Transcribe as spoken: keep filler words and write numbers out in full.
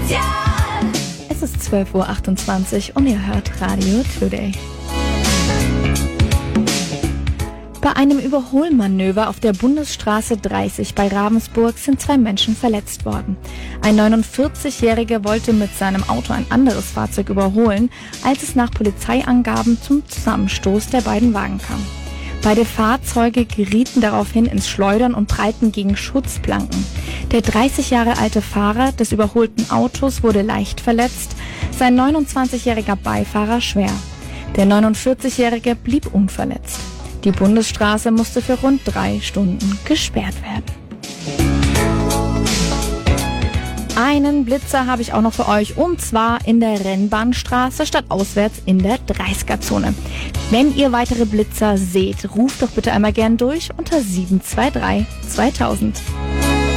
Es ist zwölf Uhr achtundzwanzig und ihr hört Radio Today. Bei einem Überholmanöver auf der Bundesstraße dreißig bei Ravensburg sind zwei Menschen verletzt worden. Ein neunundvierzigjähriger wollte mit seinem Auto ein anderes Fahrzeug überholen, als es nach Polizeiangaben zum Zusammenstoß der beiden Wagen kam. Beide Fahrzeuge gerieten daraufhin ins Schleudern und prallten gegen Schutzplanken. Der dreißig Jahre alte Fahrer des überholten Autos wurde leicht verletzt, sein neunundzwanzigjähriger Beifahrer schwer. Der neunundvierzigjährige blieb unverletzt. Die Bundesstraße musste für rund drei Stunden gesperrt werden. Einen Blitzer habe ich auch noch für euch, und zwar in der Rennbahnstraße statt auswärts in der dreißiger-Zone. Wenn ihr weitere Blitzer seht, ruft doch bitte einmal gern durch unter sieben zwei drei zweitausend.